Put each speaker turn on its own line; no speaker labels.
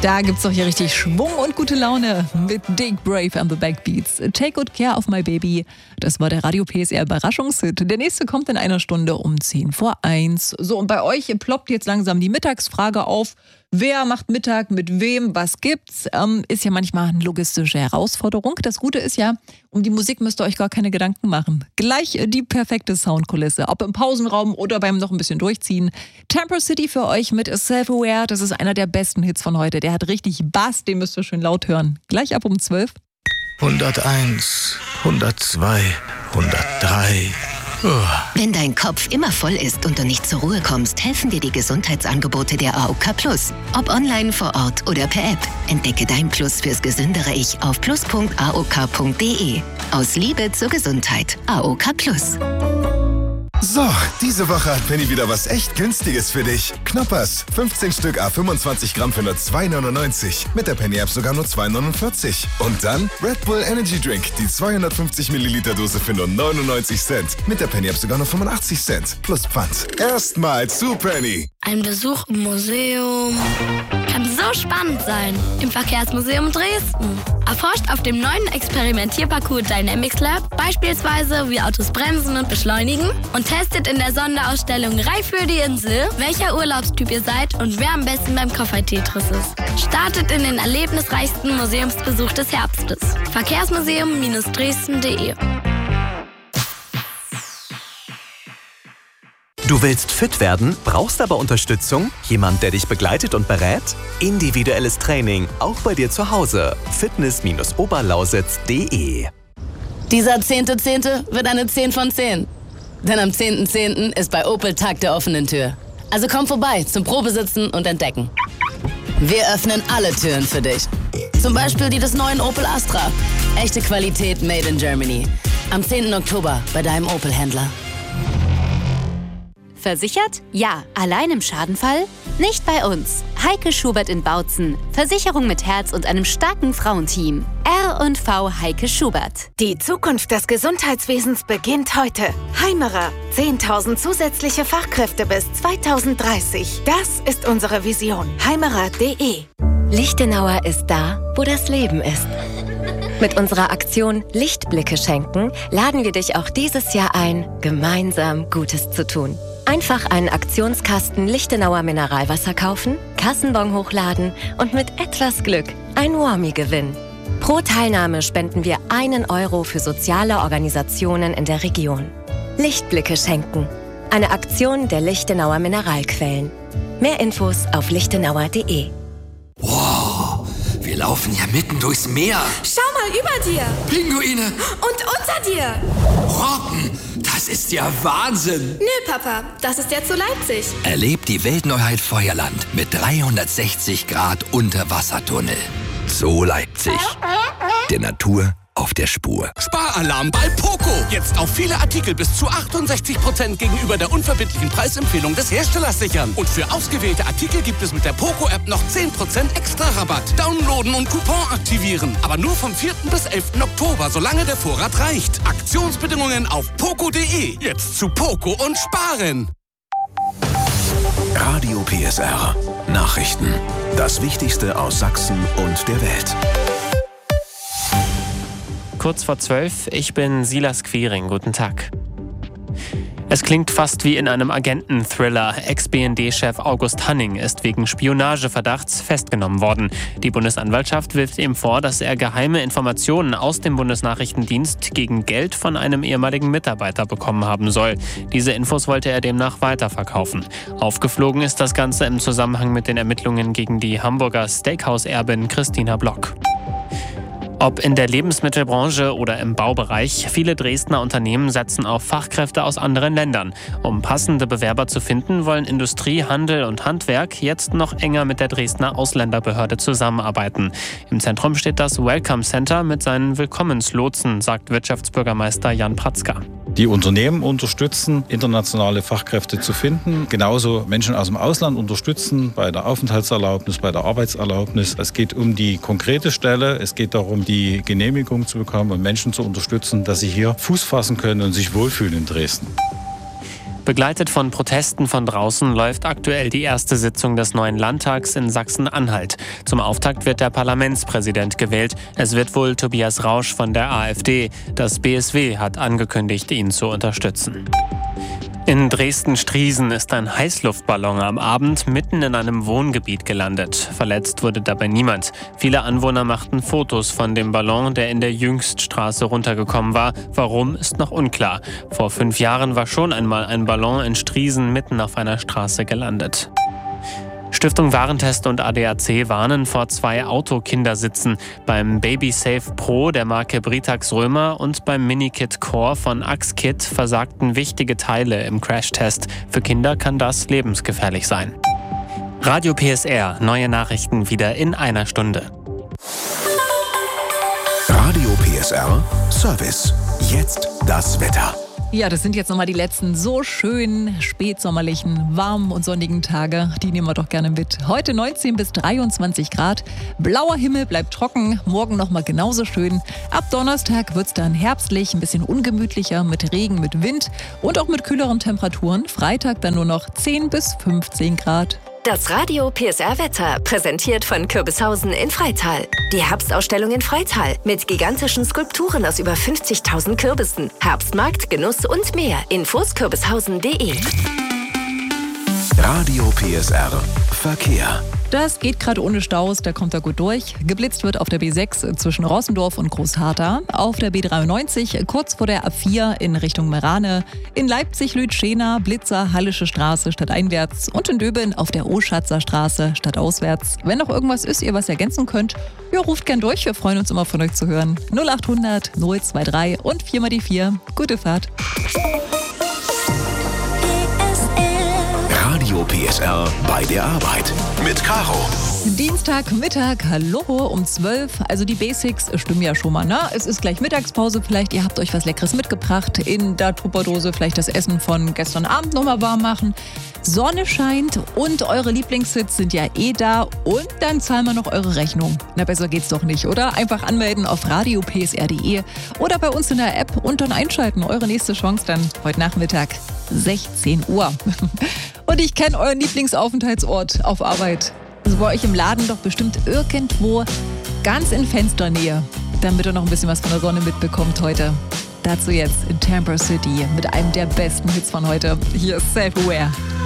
Da gibt's doch hier richtig Schwung und gute Laune mit Dick Brave and the Backbeats. Take Good Care of My Baby. Das war der Radio PSR Überraschungshit. Der nächste kommt in einer Stunde um 10:10. So, und bei euch ploppt jetzt langsam die Mittagsfrage auf. Wer macht Mittag mit wem? Was gibt's? Ist ja manchmal eine logistische Herausforderung. Das Gute ist ja, um die Musik müsst ihr euch gar keine Gedanken machen. Gleich die perfekte Soundkulisse. Ob im Pausenraum oder beim noch ein bisschen durchziehen. Temper City für euch mit Self-Aware. Das ist einer der besten Hits von heute. Der hat richtig Bass, den müsst ihr schön laut hören. Gleich ab um 12.
101, 102, 103.
Wenn dein Kopf immer voll ist und du nicht zur Ruhe kommst, helfen dir die Gesundheitsangebote der AOK Plus. Ob online, vor Ort oder per App. Entdecke dein Plus fürs gesündere Ich auf plus.aok.de. Aus Liebe zur Gesundheit. AOK Plus.
So, diese Woche hat Penny wieder was echt Günstiges für dich. Knoppers, 15 Stück à 25 Gramm für nur 2,99. Mit der Penny-App sogar nur 2,49. Und dann Red Bull Energy Drink, die 250 Milliliter Dose für nur 99 Cent. Mit der Penny-App sogar nur 85 Cent. Plus Pfand. Erstmal zu Penny.
Ein Besuch im Museum kann so spannend sein. Im Verkehrsmuseum Dresden. Erforscht auf dem neuen Experimentierparcours Dynamics Lab beispielsweise, wie Autos bremsen und beschleunigen, und testet in der Sonderausstellung Reif für die Insel, welcher Urlaubstyp ihr seid und wer am besten beim Koffer-Tetris ist. Startet in den erlebnisreichsten Museumsbesuch des Herbstes. Verkehrsmuseum-dresden.de.
Du willst fit werden, brauchst aber Unterstützung? Jemand, der dich begleitet und berät? Individuelles Training, auch bei dir zu Hause. Fitness-oberlausitz.de.
Dieser 10.10. wird eine 10 von 10. Denn am 10.10. ist bei Opel Tag der offenen Tür. Also komm vorbei zum Probesitzen und Entdecken. Wir öffnen alle Türen für dich. Zum Beispiel die des neuen Opel Astra. Echte Qualität made in Germany. Am 10. Oktober bei deinem Opel-Händler.
Versichert? Ja. Allein im Schadenfall? Nicht bei uns. Heike Schubert in Bautzen. Versicherung mit Herz und einem starken Frauenteam. R&V Heike Schubert.
Die Zukunft des Gesundheitswesens beginnt heute. Heimerer. 10.000 zusätzliche Fachkräfte bis 2030. Das ist unsere Vision. Heimerer.de.
Lichtenauer ist da, wo das Leben ist. Mit unserer Aktion Lichtblicke schenken laden wir dich auch dieses Jahr ein, gemeinsam Gutes zu tun. Einfach einen Aktionskasten Lichtenauer Mineralwasser kaufen, Kassenbon hochladen und mit etwas Glück ein Warmie gewinnen. Pro Teilnahme spenden wir 1 Euro für soziale Organisationen in der Region. Lichtblicke schenken. Eine Aktion der Lichtenauer Mineralquellen. Mehr Infos auf lichtenauer.de.
Wow, wir laufen ja mitten durchs Meer.
Schau mal über dir.
Pinguine.
Und unter dir.
Robben, das ist ja Wahnsinn.
Nö, Papa, das ist ja zu Leipzig.
Erlebt die Weltneuheit Feuerland mit 360 Grad Unterwassertunnel. So Leipzig. Der Natur auf der Spur.
Sparalarm bei Poco. Jetzt auf viele Artikel bis zu 68% gegenüber der unverbindlichen Preisempfehlung des Herstellers sichern. Und für ausgewählte Artikel gibt es mit der Poco-App noch 10% extra Rabatt. Downloaden und Coupon aktivieren. Aber nur vom 4. bis 11. Oktober, solange der Vorrat reicht. Aktionsbedingungen auf poco.de. Jetzt zu Poco und sparen.
Radio PSR. Nachrichten. Das Wichtigste aus Sachsen und der Welt.
Kurz vor 12, ich bin Silas Quiring. Guten Tag. Es klingt fast wie in einem Agenten-Thriller. Ex-BND-Chef August Hanning ist wegen Spionageverdachts festgenommen worden. Die Bundesanwaltschaft wirft ihm vor, dass er geheime Informationen aus dem Bundesnachrichtendienst gegen Geld von einem ehemaligen Mitarbeiter bekommen haben soll. Diese Infos wollte er demnach weiterverkaufen. Aufgeflogen ist das Ganze im Zusammenhang mit den Ermittlungen gegen die Hamburger Steakhouse-Erbin Christina Block. Ob in der Lebensmittelbranche oder im Baubereich, viele Dresdner Unternehmen setzen auf Fachkräfte aus anderen Ländern. Um passende Bewerber zu finden, wollen Industrie, Handel und Handwerk jetzt noch enger mit der Dresdner Ausländerbehörde zusammenarbeiten. Im Zentrum steht das Welcome Center mit seinen Willkommenslotsen, sagt Wirtschaftsbürgermeister Jan Pratzka.
Die Unternehmen unterstützen, internationale Fachkräfte zu finden, genauso Menschen aus dem Ausland unterstützen bei der Aufenthaltserlaubnis, bei der Arbeitserlaubnis. Es geht um die konkrete Stelle, es geht darum, die Genehmigung zu bekommen und Menschen zu unterstützen, dass sie hier Fuß fassen können und sich wohlfühlen in Dresden.
Begleitet von Protesten von draußen läuft aktuell die erste Sitzung des neuen Landtags in Sachsen-Anhalt. Zum Auftakt wird der Parlamentspräsident gewählt. Es wird wohl Tobias Rausch von der AfD. Das BSW hat angekündigt, ihn zu unterstützen. In Dresden-Striesen ist ein Heißluftballon am Abend mitten in einem Wohngebiet gelandet. Verletzt wurde dabei niemand. Viele Anwohner machten Fotos von dem Ballon, der in der Jüngststraße runtergekommen war. Warum, ist noch unklar. Vor 5 Jahren war schon einmal ein Ballon in Striesen mitten auf einer Straße gelandet. Stiftung Warentest und ADAC warnen vor 2 Autokindersitzen. Beim BabySafe Pro der Marke Britax Römer und beim Minikit Core von Axkit versagten wichtige Teile im Crashtest. Für Kinder kann das lebensgefährlich sein. Radio PSR, neue Nachrichten wieder in einer Stunde.
Radio PSR Service. Jetzt das Wetter.
Ja, das sind jetzt nochmal die letzten so schönen, spätsommerlichen, warmen und sonnigen Tage. Die nehmen wir doch gerne mit. Heute 19 bis 23 Grad. Blauer Himmel bleibt trocken. Morgen nochmal genauso schön. Ab Donnerstag wird es dann herbstlich, ein bisschen ungemütlicher mit Regen, mit Wind und auch mit kühleren Temperaturen. Freitag dann nur noch 10 bis 15 Grad.
Das Radio PSR Wetter, präsentiert von Kürbishausen in Freital. Die Herbstausstellung in Freital mit gigantischen Skulpturen aus über 50.000 Kürbissen. Herbstmarkt, Genuss und mehr. Infos kürbishausen.de.
Radio PSR Verkehr.
Das geht gerade ohne Staus, da kommt er gut durch. Geblitzt wird auf der B6 zwischen Rossendorf und Großharthau, auf der B93 kurz vor der A4 in Richtung Merane, in Leipzig-Lütschena, Blitzer, Hallische Straße stadteinwärts und in Döben auf der Oschatzer Straße stadtauswärts. Wenn noch irgendwas ist, ihr was ergänzen könnt, ja, ruft gern durch, wir freuen uns immer von euch zu hören. 0800 023 und 4 mal die 4. Gute Fahrt.
Radio PSR bei der Arbeit mit Caro.
Dienstagmittag, hallo, um 12. Also die Basics stimmen ja schon mal, ne? Es ist gleich Mittagspause, vielleicht ihr habt euch was Leckeres mitgebracht in der Tupperdose, vielleicht das Essen von gestern Abend nochmal warm machen. Sonne scheint und eure Lieblingshits sind ja eh da und dann zahlen wir noch eure Rechnung. Na, besser geht's doch nicht, oder? Einfach anmelden auf radiopsr.de oder bei uns in der App und dann einschalten. Eure nächste Chance dann heute Nachmittag, 16 Uhr. Und ich kenne euren Lieblingsaufenthaltsort auf Arbeit. Also bei euch im Laden doch bestimmt irgendwo ganz in Fensternähe, damit ihr noch ein bisschen was von der Sonne mitbekommt heute. Dazu jetzt in Tampa City mit einem der besten Hits von heute. Hier ist Self-Aware.